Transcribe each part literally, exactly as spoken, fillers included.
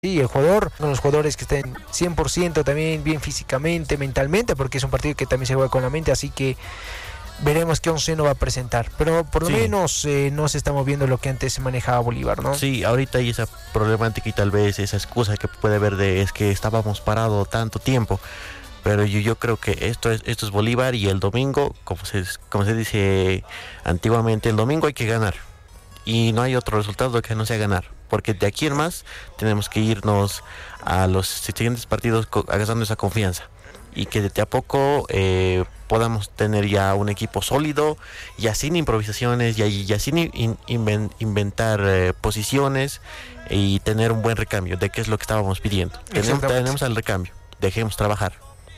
Sí, el jugador, con los jugadores que estén cien por ciento también bien físicamente, mentalmente, porque es un partido que también se juega con la mente, así que veremos qué onceno va a presentar, pero por lo sí. menos eh, no se está moviendo lo que antes se manejaba Bolívar, ¿no? Sí, ahorita hay esa problemática y tal vez esa excusa que puede haber de es que estábamos parados tanto tiempo, pero yo, yo creo que esto es esto es Bolívar y el domingo, como se, como se dice antiguamente, el domingo hay que ganar y no hay otro resultado que no sea ganar, porque de aquí en más tenemos que irnos a los siguientes partidos agarrando esa confianza y que de a poco eh, podamos tener ya un equipo sólido, ya sin improvisaciones, ya, ya sin in, in, inventar eh, posiciones y tener un buen recambio, de qué es lo que estábamos pidiendo. Tenemos, tenemos el recambio, dejemos trabajar.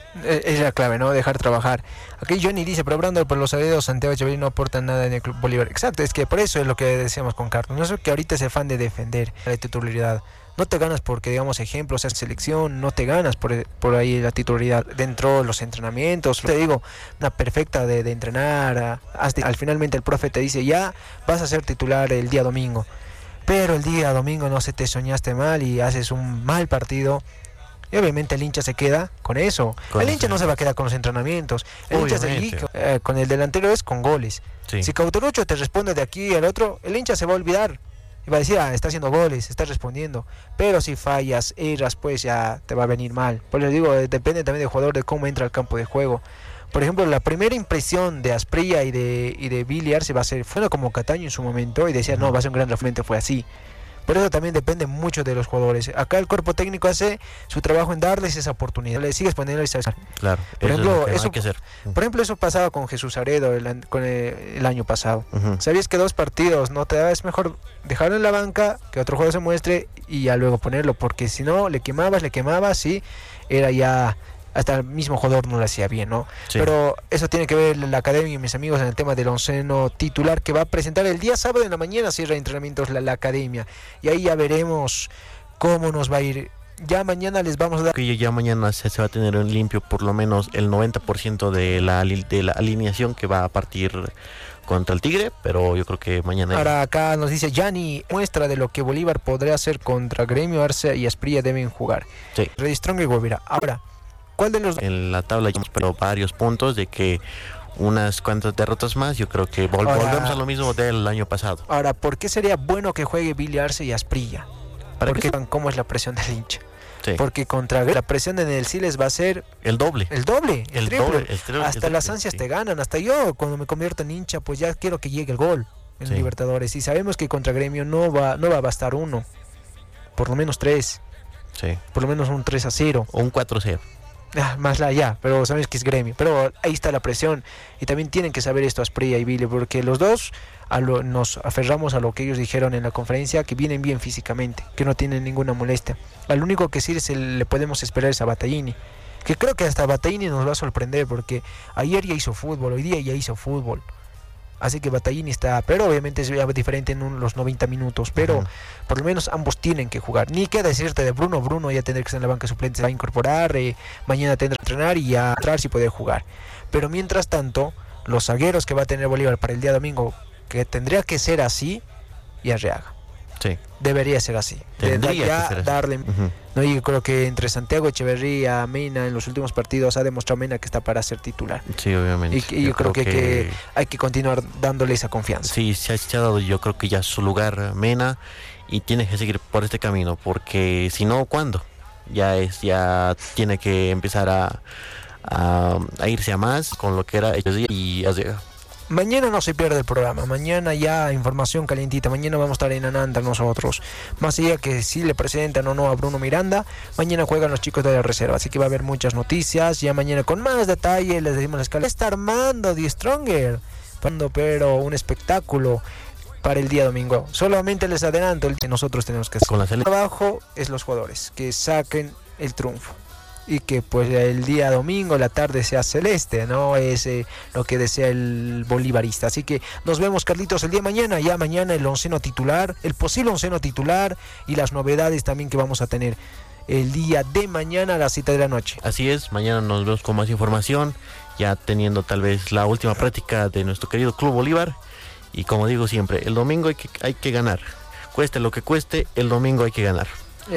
Es la clave, ¿no? Dejar trabajar. Aquí Johnny dice, pero hablando por los sabidos, Santiago Echeverri no aporta nada en el Club Bolívar. Exacto, es que por eso es lo que decíamos con Carlos. No es que ahorita es el fan de defender la titularidad. No te ganas porque, digamos, ejemplo, o sea, selección, no te ganas por, por ahí la titularidad dentro de los entrenamientos. Te digo, una perfecta de, de entrenar. Hasta, al finalmente el profe te dice, ya vas a ser titular el día domingo. Pero el día domingo no se te soñaste mal y haces un mal partido. Y obviamente el hincha se queda con eso. Con el hincha no se va a quedar con los entrenamientos. El obviamente. hincha se eh, con el delantero es con goles. Sí. Si Cauterucho te responde de aquí al otro, el hincha se va a olvidar. Y va a decir, ah, está haciendo goles, está respondiendo. Pero si fallas, erras, pues ya te va a venir mal. Por eso digo, depende también del jugador de cómo entra al campo de juego. Por ejemplo, la primera impresión de Asprilla y de, y de Billy Arce va a ser, fue como Cataño en su momento, y decía, uh-huh. no, va a ser un gran referente, fue así. Por eso también depende mucho de los jugadores. Acá el cuerpo técnico hace su trabajo en darles esa oportunidad. Le sigues poniendo esa. Claro. Por ejemplo, es eso, que hacer. por ejemplo, eso pasaba con Jesús Aredo el, con el, el año pasado. Uh-huh. Sabías que dos partidos no te da, es mejor dejarlo en la banca, que otro jugador se muestre y ya luego ponerlo, porque si no le quemabas, le quemabas y era ya hasta el mismo jugador no lo hacía bien, ¿no? Sí. Pero eso tiene que ver la academia y mis amigos en el tema del onceno titular que va a presentar el día sábado en la mañana, cierra entrenamientos la, la academia, y ahí ya veremos cómo nos va a ir. Ya mañana les vamos a dar que ya mañana se, se va a tener un limpio por lo menos el noventa por ciento de la, de la alineación que va a partir contra el Tigre, pero yo creo que mañana. Ahora acá nos dice Gianni, muestra de lo que Bolívar podría hacer contra Gremio, Arce y Asprilla deben jugar. Sí. Reddy Strong y Guavira. Ahora, ¿cuál de los? En la tabla ya hemos perdido varios puntos de que unas cuantas derrotas más, yo creo que vol- ahora, volvemos a lo mismo del año pasado. Ahora, ¿por qué sería bueno que juegue Billy Arce y Asprilla? Porque se... cómo es la presión del hincha. Sí. Porque contra la presión en el Siles va a ser el doble. El doble, el, el triple. Doble, el triple. Hasta el las ansias sí. te ganan. Hasta yo, cuando me convierto en hincha, pues ya quiero que llegue el gol en sí. Libertadores. Y sabemos que contra Gremio no va, no va a bastar uno. Por lo menos tres. Sí. Por lo menos un tres a cero. O un cuatro a cero. Ah, más la ya, pero sabes que es Gremio. Pero ahí está la presión. Y también tienen que saber esto Asprilla y Billy, porque los dos a lo, nos aferramos a lo que ellos dijeron en la conferencia, que vienen bien físicamente, que no tienen ninguna molestia. Al único que sí se le podemos esperar es a Battaglini, que creo que hasta Battaglini nos va a sorprender, porque ayer ya hizo fútbol, hoy día ya hizo fútbol. Así que Battaglini está, pero obviamente es diferente en un, los noventa minutos, pero uh-huh. por lo menos ambos tienen que jugar. Ni qué decirte de Bruno, Bruno ya tendrá que estar en la banca suplente, se va a incorporar, eh, mañana tendrá que entrenar y ya entrar si poder jugar. Pero mientras tanto, los zagueros que va a tener Bolívar para el día domingo, que tendría que ser así, y Arriaga. Sí. Debería ser así. Tendría ya que ser así. darle, uh-huh. no, yo creo que entre Santiago Echeverri y Mena en los últimos partidos ha demostrado Mena que está para ser titular. Sí, obviamente. Y, y yo, yo creo, creo que, que... que hay que continuar dándole esa confianza. Sí, se ha, se ha dado yo creo que ya su lugar Mena y tiene que seguir por este camino, porque si no, ¿cuándo? Ya es, ya tiene que empezar a, a, a irse a más con lo que era y Arriaga. Mañana no se pierde el programa, mañana ya información calientita, mañana vamos a estar en Ananta nosotros, más allá que si le presentan o no a Bruno Miranda, mañana juegan los chicos de la reserva, así que va a haber muchas noticias, ya mañana con más detalle les decimos la escala, está armando The Stronger, pero un espectáculo para el día domingo, solamente les adelanto el que nosotros tenemos que hacer, con la el trabajo es los jugadores, que saquen el triunfo. Y que pues el día domingo, la tarde sea celeste, ¿no? Es eh, lo que desea el bolivarista. Así que nos vemos, Carlitos, el día de mañana. Ya mañana el onceno titular, el posible onceno titular y las novedades también que vamos a tener el día de mañana a las siete de la noche. Así es, mañana nos vemos con más información, ya teniendo tal vez la última práctica de nuestro querido Club Bolívar. Y como digo siempre, el domingo hay que, hay que ganar. Cueste lo que cueste, el domingo hay que ganar.